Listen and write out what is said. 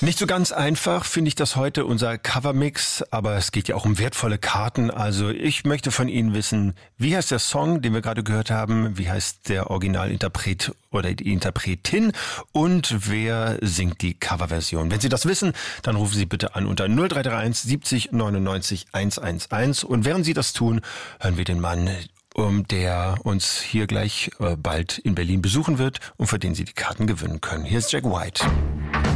Nicht so ganz einfach finde ich das heute, unser Covermix, aber es geht ja auch um wertvolle Karten. Also ich möchte von Ihnen wissen, wie heißt der Song, den wir gerade gehört haben, wie heißt der Originalinterpret oder die Interpretin und wer singt die Coverversion? Wenn Sie das wissen, dann rufen Sie bitte an unter 0331 70 99 111 und während Sie das tun, hören wir den Mann, der uns hier gleich bald in Berlin besuchen wird und für den Sie die Karten gewinnen können. Hier ist Jack White.